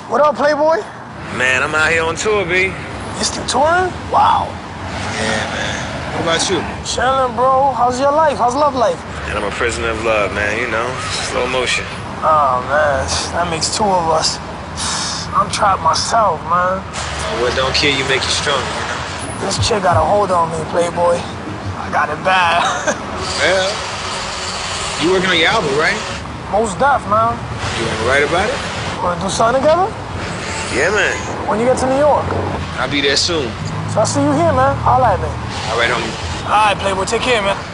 What up, Playboy? Man, I'm out here on tour, B. You still touring? Wow. Yeah, man. What about you? Chillin', bro. How's your life? How's love life? And I'm a prisoner of love, man, you know. Slow motion. Oh, man. That makes two of us. I'm trapped myself, man. What don't kill you make you stronger, you know? This chick got a hold on me, Playboy. I got it bad. Well, you working on your album, right? Most deaf, man. You wanna write about it? Wanna do something together? Yeah, man. When you get to New York? I'll be there soon. So I'll see you here, man. Holla at me. All right, homie. All right, Playboy. Take care, man.